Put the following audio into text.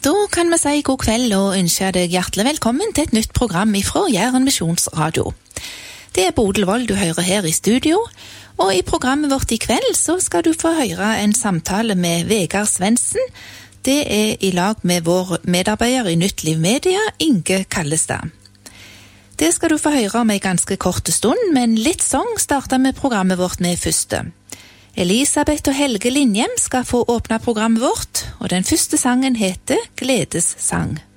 Da kan vi si god kveld og ønske deg hjertelig velkommen til et nytt program fra Jæren Misjonsradio. Det Bodil Wold du hører her i studio, og i programmet vårt i kveld så skal du få høre en samtale med Vegard Svendsen. Det i lag med vår medarbeider i Nytt Liv Media, Inge Kallestad. Det skal du få høre om en ganske kort stund, men litt sang starter vi programmet vårt med første. Elisabeth og Helge Linjem skal få åpne programmet vårt, og den første sangen heter Gledessang.